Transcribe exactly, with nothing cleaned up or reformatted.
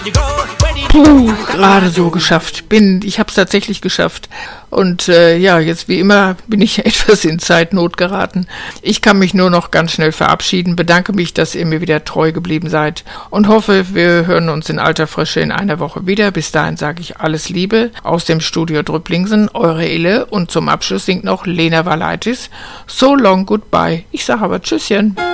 Puh, gerade so geschafft. Bin, ich habe es tatsächlich geschafft. Und äh, ja, jetzt wie immer bin ich etwas in Zeitnot geraten. Ich kann mich nur noch ganz schnell verabschieden, bedanke mich, dass ihr mir wieder treu geblieben seid und hoffe, wir hören uns in alter Frische in einer Woche wieder. Bis dahin sage ich alles Liebe aus dem Studio Drüpplingsen, eure Ille, und zum Abschluss singt noch Lena Valaitis So Long Goodbye. Ich sage aber Tschüsschen.